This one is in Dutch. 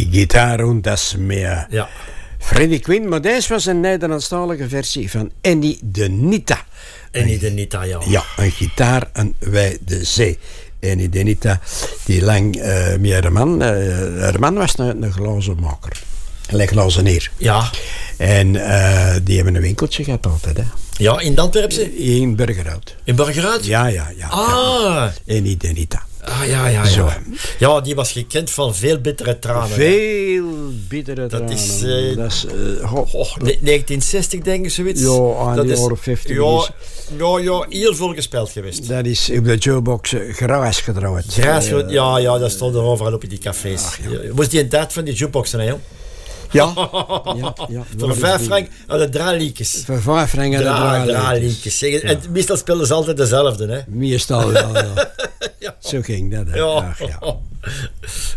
Gitaar und das Meer. Ja. Freddie Quinn, maar deze was een Nederlandstalige versie van Annie de Nita. Annie de Nita, ja. Ja, een gitaar en wij de zee. Annie de Nita, die lang met haar man was een glazenmaker. Een glazenier. Ja. En die hebben een winkeltje gehad altijd, hè. Ja, in Antwerpse? In Burgerhout. In Burgerhout? Ja. Ah. Annie de Nita. Ah, ja. Zo. Ja, die was gekend van veel bittere tranen. Veel bittere tranen. Dat is... 1960 denk ik, zoiets. Ja, aan dat de is, jaren 50. Ja, heel veel gespeeld geweest. Dat is op de jukebox gras gedraaid. Ja, dat stond er overal op in die cafés. Was die een tijd van die jukeboxen, hè, joh? Ja. Voor 5 frank hadden 3 liedjes. Voor 5 frank hadden 3 liedjes. En meestal speelden ze altijd dezelfde, hè? Meestal wel, ja. Zo ging dat, hè. Ja.